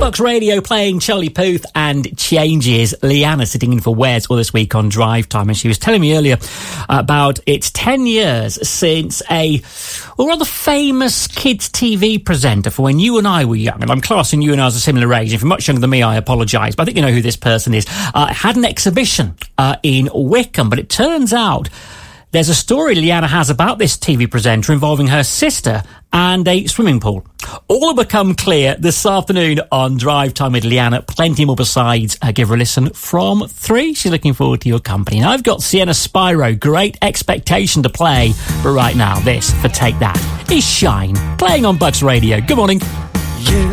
Bucks Radio playing Charlie Puth and Changes. Leanna sitting in for Wes all this week on Drive Time, and she was telling me earlier about it's 10 years since a rather famous kids TV presenter for when you and I were young, and I'm classing you and I as a similar age. If you're much younger than me, I apologise, but I think you know who this person is. Had an exhibition in Wickham, but it turns out there's a story Leanna has about this TV presenter involving her sister and a swimming pool. All will become clear this afternoon on Drive Time with Leanna. Plenty more besides. Give her a listen from 3. She's looking forward to your company. And I've got Sienna Spyro, Great Expectation to play. But right now, this for Take That is Shine, playing on Bucks Radio. Good morning.